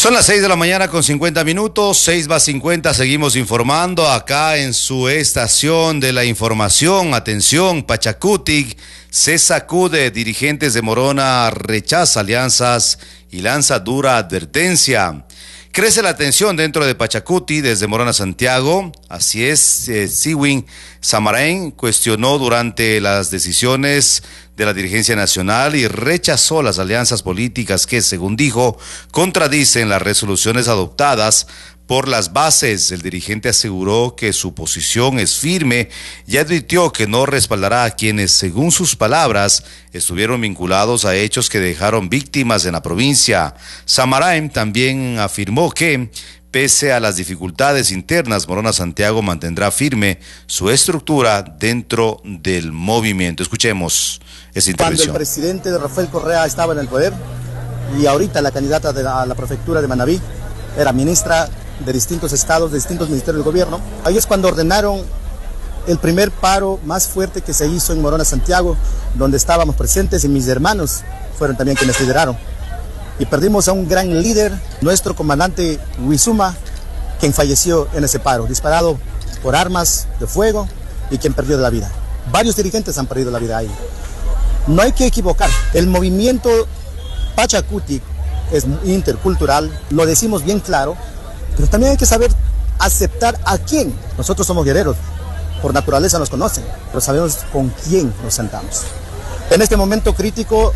Son las 6 de la mañana con 50 minutos, 6:50, seguimos informando acá en su estación de la información. Atención, Pachacutic se sacude, dirigentes de Morona rechaza alianzas y lanza dura advertencia. Crece la tensión dentro de Pachacuti desde Morona Santiago. Así es, Siwin Samarain cuestionó durante las decisiones de la dirigencia nacional y rechazó las alianzas políticas que, según dijo, contradicen las resoluciones adoptadas por las bases. El dirigente aseguró que su posición es firme y advirtió que no respaldará a quienes, según sus palabras, estuvieron vinculados a hechos que dejaron víctimas en la provincia. Samarain también afirmó que, pese a las dificultades internas, Morona Santiago mantendrá firme su estructura dentro del movimiento. Escuchemos esa intervención. Cuando el presidente Rafael Correa estaba en el poder y ahorita la candidata a la prefectura de Manabí era ministra de distintos estados, de distintos ministerios del gobierno, ahí es cuando ordenaron el primer paro más fuerte que se hizo en Morona Santiago, donde estábamos presentes y mis hermanos fueron también quienes lideraron. Y perdimos a un gran líder, nuestro comandante Huizuma, quien falleció en ese paro, disparado por armas de fuego y quien perdió la vida. Varios dirigentes han perdido la vida ahí. No hay que equivocar, el movimiento Pachacutic es intercultural, lo decimos bien claro, pero también hay que saber aceptar a quién. Nosotros somos guerreros, por naturaleza nos conocen, pero sabemos con quién nos sentamos. En este momento crítico,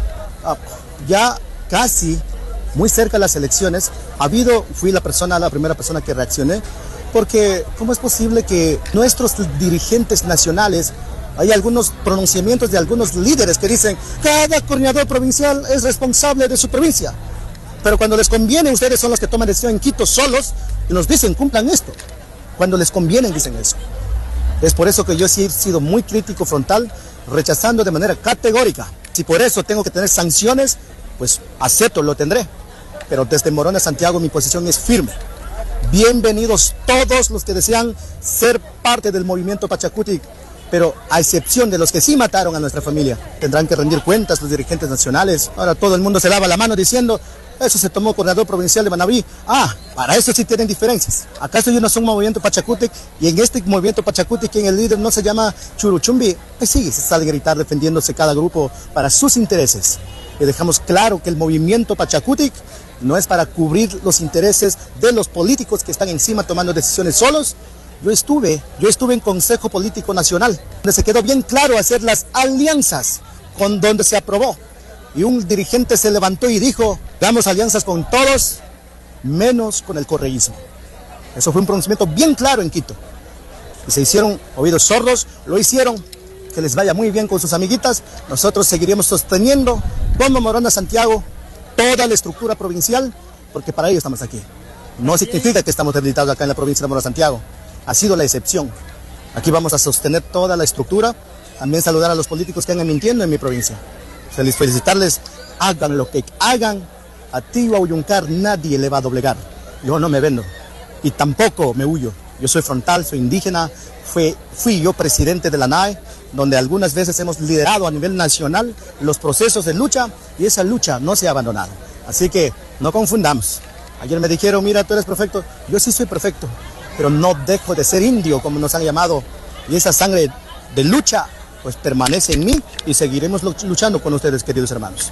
ya casi muy cerca de las elecciones, fui la primera persona que reaccioné, porque ¿cómo es posible que nuestros dirigentes nacionales, hay algunos pronunciamientos de algunos líderes que dicen cada coordinador provincial es responsable de su provincia, pero cuando les conviene ustedes son los que toman decisión en Quito solos y nos dicen cumplan esto, cuando les conviene dicen eso? Es por eso que yo sí he sido muy crítico, frontal, rechazando de manera categórica. Si por eso tengo que tener sanciones, pues acepto, lo tendré. Pero desde Morona Santiago mi posición es firme. Bienvenidos todos los que desean ser parte del movimiento Pachacutic, pero a excepción de los que sí mataron a nuestra familia. Tendrán que rendir cuentas los dirigentes nacionales. Ahora todo el mundo se lava la mano diciendo, eso se tomó coordinador provincial de Manabí. Para eso sí tienen diferencias. ¿Acaso yo no soy un movimiento Pachacutic? Y en este movimiento Pachacutic, quien el líder no se llama Churuchumbi, pues sí, se sale a gritar defendiéndose cada grupo para sus intereses. Y dejamos claro que el movimiento Pachacutic no es para cubrir los intereses de los políticos que están encima tomando decisiones solos. Yo estuve en Consejo Político Nacional, donde se quedó bien claro hacer las alianzas con donde se aprobó. Y un dirigente se levantó y dijo, damos alianzas con todos, menos con el correísmo. Eso fue un pronunciamiento bien claro en Quito. Y se hicieron oídos sordos, lo hicieron. Que les vaya muy bien con sus amiguitas. Nosotros seguiremos sosteniendo como Morona Santiago toda la estructura provincial, porque para ello estamos aquí. No significa que estamos debilitados acá en la provincia de Morona Santiago. Ha sido la excepción. Aquí vamos a sostener toda la estructura. También saludar a los políticos que andan mintiendo en mi provincia. Felicitarles, hagan lo que hagan. A Tigua a Uyuncar nadie le va a doblegar. Yo no me vendo y tampoco me huyo. Yo soy frontal, soy indígena. Fui yo presidente de la NAE, donde algunas veces hemos liderado a nivel nacional los procesos de lucha y esa lucha no se ha abandonado. Así que no confundamos. Ayer me dijeron, mira, tú eres perfecto. Yo sí soy perfecto, pero no dejo de ser indio, como nos han llamado. Y esa sangre de lucha, pues permanece en mí y seguiremos luchando con ustedes, queridos hermanos.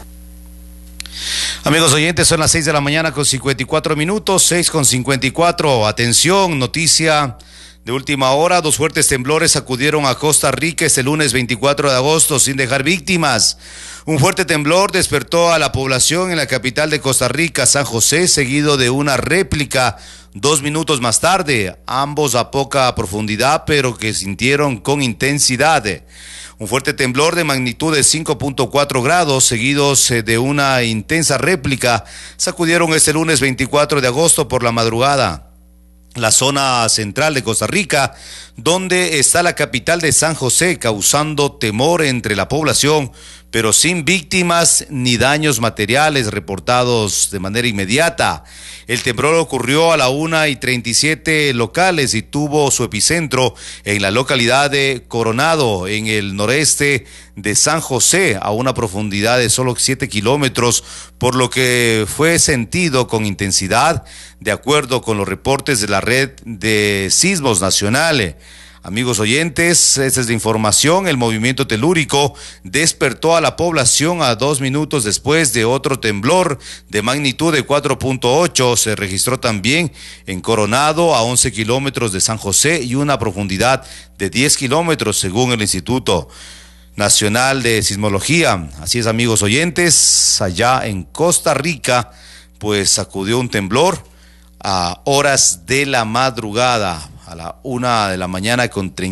Amigos oyentes, son las 6 de la mañana con 54 minutos, 6:54. Atención, noticia de última hora, 2 fuertes temblores sacudieron a Costa Rica este lunes 24 de agosto sin dejar víctimas. Un fuerte temblor despertó a la población en la capital de Costa Rica, San José, seguido de una réplica 2 minutos más tarde, ambos a poca profundidad, pero que sintieron con intensidad. Un fuerte temblor de magnitud de 5.4 grados, seguidos de una intensa réplica, sacudieron este lunes 24 de agosto por la madrugada la zona central de Costa Rica, donde está la capital de San José, causando temor entre la población pero sin víctimas ni daños materiales reportados de manera inmediata. El temblor ocurrió a la 1:37 locales y tuvo su epicentro en la localidad de Coronado, en el noreste de San José, a una profundidad de solo 7 kilómetros, por lo que fue sentido con intensidad, de acuerdo con los reportes de la Red de Sismos Nacional. Amigos oyentes, esta es la información. El movimiento telúrico despertó a la población a 2 minutos después de otro temblor de magnitud de 4.8. Se registró también en Coronado, a 11 kilómetros de San José y una profundidad de 10 kilómetros, según el Instituto Nacional de Sismología. Así es, amigos oyentes, allá en Costa Rica, pues sacudió un temblor a horas de la madrugada, a la 1:37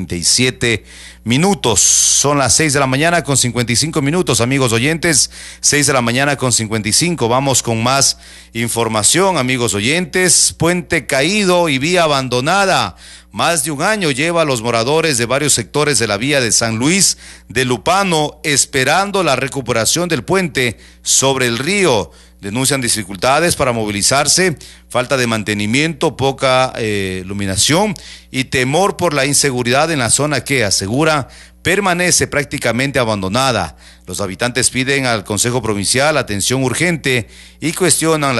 a.m. Son las 6:55 a.m, amigos oyentes, 6:55 a.m. Vamos con más información, amigos oyentes. Puente caído y vía abandonada. Más de un año lleva a los moradores de varios sectores de la vía de San Luis de Lupano esperando la recuperación del puente sobre el río. Denuncian dificultades para movilizarse, falta de mantenimiento, poca iluminación y temor por la inseguridad en la zona que, asegura, permanece prácticamente abandonada. Los habitantes piden al Consejo Provincial atención urgente y cuestionan